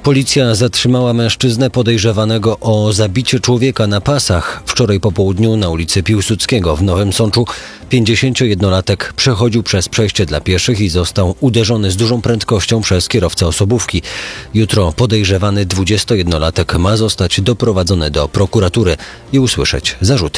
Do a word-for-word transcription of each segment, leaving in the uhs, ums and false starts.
Policja zatrzymała mężczyznę podejrzewanego o zabicie człowieka na pasach. Wczoraj po południu na ulicy Piłsudskiego w Nowym Sączu pięćdziesięciojednolatek przechodził przez przejście dla pieszych i został uderzony z dużą prędkością przez kierowcę osobówki. Jutro podejrzewany dwudziestojednolatek ma zostać doprowadzony do prokuratury i usłyszeć zarzuty.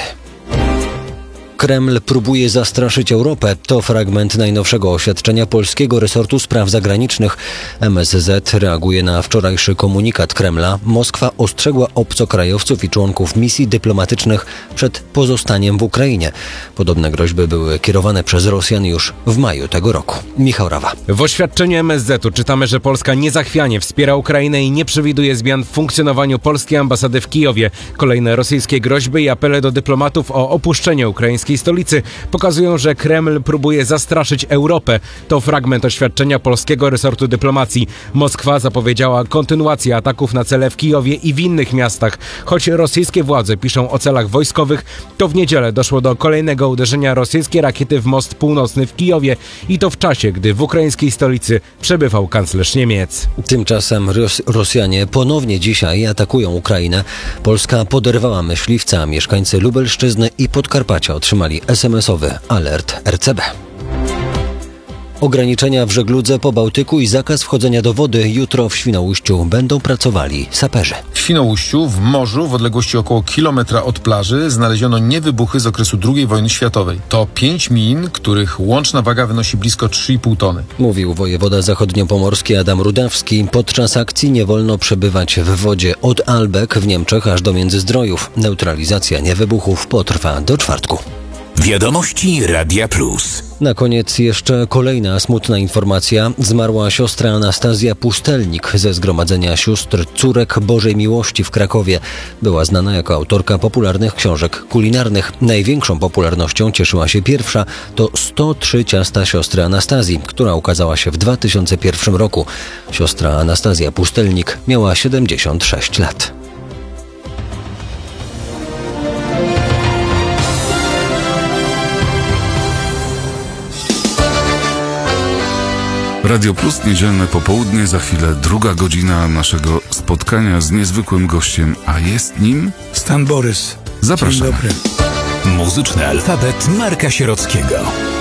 Kreml próbuje zastraszyć Europę. To fragment najnowszego oświadczenia polskiego resortu spraw zagranicznych. M S Z reaguje na wczorajszy komunikat Kremla. Moskwa ostrzegła obcokrajowców i członków misji dyplomatycznych przed pozostaniem w Ukrainie. Podobne groźby były kierowane przez Rosjan już w maju tego roku. Michał Rawa. W oświadczeniu M S Z-u czytamy, że Polska niezachwianie wspiera Ukrainę i nie przewiduje zmian w funkcjonowaniu polskiej ambasady w Kijowie. Kolejne rosyjskie groźby i apele do dyplomatów o opuszczenie ukraińskiej stolicy pokazują, że Kreml próbuje zastraszyć Europę. To fragment oświadczenia polskiego resortu dyplomacji. Moskwa zapowiedziała kontynuację ataków na cele w Kijowie i w innych miastach. Choć rosyjskie władze piszą o celach wojskowych, to w niedzielę doszło do kolejnego uderzenia rosyjskiej rakiety w most północny w Kijowie i to w czasie, gdy w ukraińskiej stolicy przebywał kanclerz Niemiec. Tymczasem Ros- Rosjanie ponownie dzisiaj atakują Ukrainę. Polska poderwała myśliwca, a mieszkańcy Lubelszczyzny i Podkarpacia otrzymali es em esowy alert er ce be. Ograniczenia w żegludze po Bałtyku i zakaz wchodzenia do wody. Jutro w Świnoujściu będą pracowali saperzy. W Świnoujściu, w morzu, w odległości około kilometra od plaży, znaleziono niewybuchy z okresu drugiej wojny światowej. To pięć min, których łączna waga wynosi blisko trzy i pół tony. Mówił wojewoda zachodniopomorski Adam Rudawski. Podczas akcji nie wolno przebywać w wodzie od Albek w Niemczech aż do Międzyzdrojów. Neutralizacja niewybuchów potrwa do czwartku. Wiadomości Radia Plus. Na koniec jeszcze kolejna smutna informacja. Zmarła siostra Anastazja Pustelnik ze Zgromadzenia Sióstr Córek Bożej Miłości w Krakowie. Była znana jako autorka popularnych książek kulinarnych. Największą popularnością cieszyła się pierwsza, to sto trzy ciasta siostry Anastazji, która ukazała się w dwa tysiące pierwszym roku. Siostra Anastazja Pustelnik miała siedemdziesiąt sześć lat. Radio Plus, niedzielne popołudnie, za chwilę druga godzina naszego spotkania z niezwykłym gościem, a jest nim Stan Borys. Zapraszamy. Dzień dobry. Muzyczny alfabet Marka Sierockiego.